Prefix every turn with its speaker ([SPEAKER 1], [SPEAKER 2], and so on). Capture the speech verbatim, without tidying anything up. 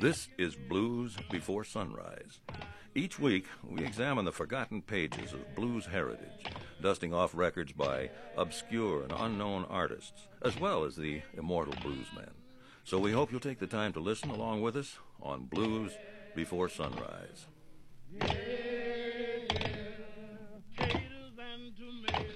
[SPEAKER 1] This is Blues Before Sunrise. Each week, we examine the forgotten pages of blues heritage, dusting off records by obscure and unknown artists, as well as the immortal bluesmen. So we hope you'll take the time to listen along with us on Blues Before Sunrise.
[SPEAKER 2] Yeah, yeah, taters and tomatoes.